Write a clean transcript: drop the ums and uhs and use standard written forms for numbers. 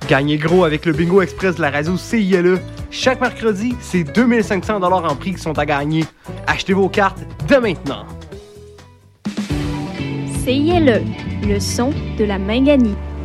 Gagnez gros avec le Bingo Express de la radio CILE. Chaque mercredi, c'est 2500$ en prix qui sont à gagner. Achetez vos cartes dès maintenant. CILE, le son de la Minganie.